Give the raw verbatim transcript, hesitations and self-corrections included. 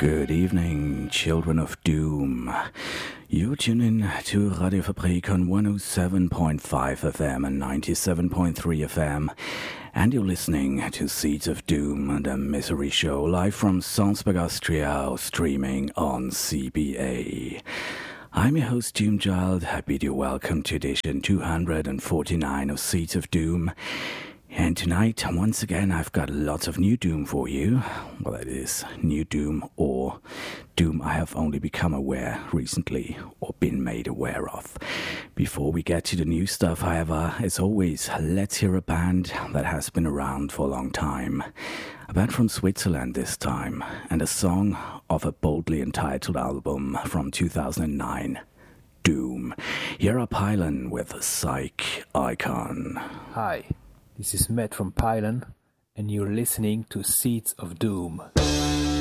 Good evening, children of doom. You tune in to Radio Fabrik on one oh seven point five F M and ninety-seven point three F M, and you're listening to Seeds of Doom, the Misery Show, live from Salzburg, Austria, streaming on C B A. I'm your host, Doomchild. I bid you welcome to edition two hundred forty-nine of Seeds of Doom. And tonight, once again, I've got lots of new Doom for you. Well, that is new Doom or Doom I have only become aware recently or been made aware of. Before we get to the new stuff, however, as always, let's hear a band that has been around for a long time. A band from Switzerland this time, and a song of a boldly entitled album from two thousand nine, Doom. Here are Pylon with Psych Icon. Hi. This is Matt from Pylon, and you're listening to Seeds of Doom.